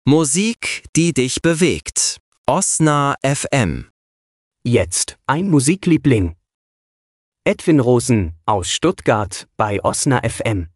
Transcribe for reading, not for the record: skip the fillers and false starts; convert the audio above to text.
Musik, die dich bewegt. Osna FM. Jetzt ein Musikliebling. Edwin Rosen aus Stuttgart bei Osna FM.